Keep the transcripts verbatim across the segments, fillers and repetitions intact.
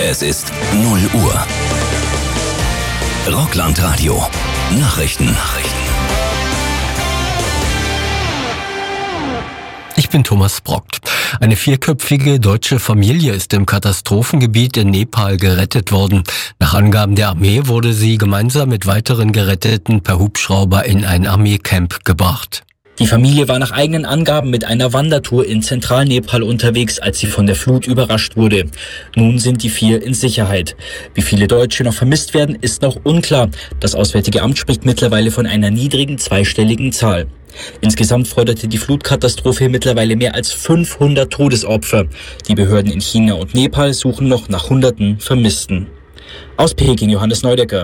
Es ist null Uhr. Rockland-Radio. Nachrichten. Nachrichten. Ich bin Thomas Brockt. Eine vierköpfige deutsche Familie ist im Katastrophengebiet in Nepal gerettet worden. Nach Angaben der Armee wurde sie gemeinsam mit weiteren Geretteten per Hubschrauber in ein Armeecamp gebracht. Die Familie war nach eigenen Angaben mit einer Wandertour in Zentralnepal unterwegs, als sie von der Flut überrascht wurde. Nun sind die vier in Sicherheit. Wie viele Deutsche noch vermisst werden, ist noch unklar. Das Auswärtige Amt spricht mittlerweile von einer niedrigen zweistelligen Zahl. Insgesamt forderte die Flutkatastrophe mittlerweile mehr als fünfhundert Todesopfer. Die Behörden in China und Nepal suchen noch nach Hunderten Vermissten. Aus Peking, Johannes Neudecker.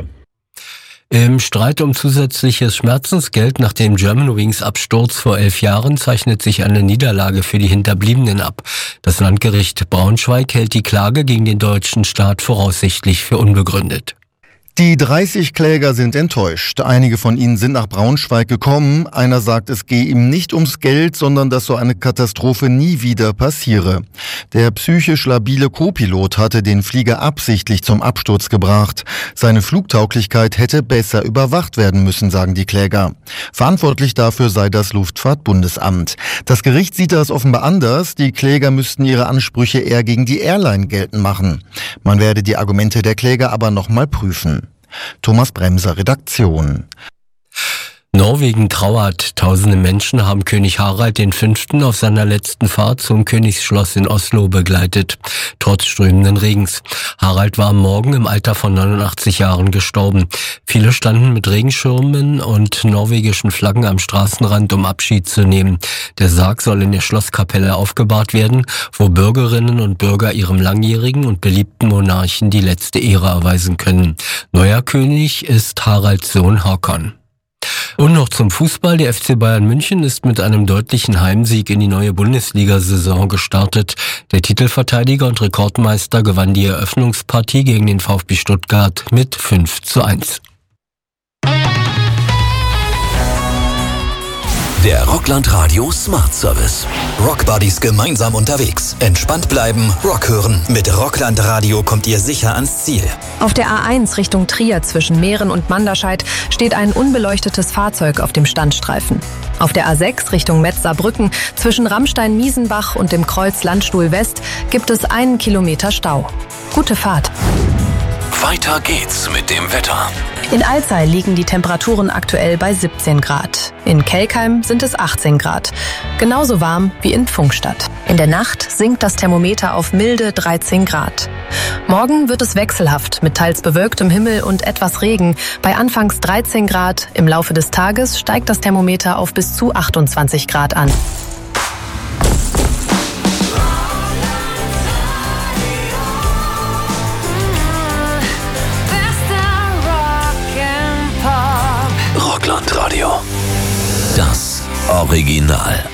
Im Streit um zusätzliches Schmerzensgeld nach dem Germanwings Absturz vor elf Jahren zeichnet sich eine Niederlage für die Hinterbliebenen ab. Das Landgericht Braunschweig hält die Klage gegen den deutschen Staat voraussichtlich für unbegründet. Die dreißig Kläger sind enttäuscht. Einige von ihnen sind nach Braunschweig gekommen. Einer sagt, es gehe ihm nicht ums Geld, sondern dass so eine Katastrophe nie wieder passiere. Der psychisch labile Co-Pilot hatte den Flieger absichtlich zum Absturz gebracht. Seine Flugtauglichkeit hätte besser überwacht werden müssen, sagen die Kläger. Verantwortlich dafür sei das Luftfahrtbundesamt. Das Gericht sieht das offenbar anders. Die Kläger müssten ihre Ansprüche eher gegen die Airline geltend machen. Man werde die Argumente der Kläger aber nochmal prüfen. Thomas Bremser, Redaktion. Norwegen trauert. Tausende Menschen haben König Harald der Fünfte auf seiner letzten Fahrt zum Königsschloss in Oslo begleitet, trotz strömenden Regens. Harald war am Morgen im Alter von neunundachtzig Jahren gestorben. Viele standen mit Regenschirmen und norwegischen Flaggen am Straßenrand, um Abschied zu nehmen. Der Sarg soll in der Schlosskapelle aufgebahrt werden, wo Bürgerinnen und Bürger ihrem langjährigen und beliebten Monarchen die letzte Ehre erweisen können. Neuer König ist Haralds Sohn Håkon. Und noch zum Fußball. Der F C Bayern München ist mit einem deutlichen Heimsieg in die neue Bundesliga-Saison gestartet. Der Titelverteidiger und Rekordmeister gewann die Eröffnungspartie gegen den VfB Stuttgart mit fünf zu eins. Der Rockland-Radio Smart Service. Rockbuddies gemeinsam unterwegs. Entspannt bleiben, Rock hören. Mit Rockland-Radio kommt ihr sicher ans Ziel. Auf der A eins Richtung Trier zwischen Mähren und Manderscheid steht ein unbeleuchtetes Fahrzeug auf dem Standstreifen. Auf der A sechs Richtung Metzerbrücken zwischen Rammstein-Miesenbach und dem Kreuz Landstuhl West gibt es einen Kilometer Stau. Gute Fahrt. Weiter geht's mit dem Wetter. In Alzey liegen die Temperaturen aktuell bei siebzehn Grad. In Kelkheim sind es achtzehn Grad. Genauso warm wie in Pfungstadt. In der Nacht sinkt das Thermometer auf milde dreizehn Grad. Morgen wird es wechselhaft mit teils bewölktem Himmel und etwas Regen. Bei anfangs dreizehn Grad. Im Laufe des Tages steigt das Thermometer auf bis zu achtundzwanzig Grad an. Rockland-Radio. Das Original.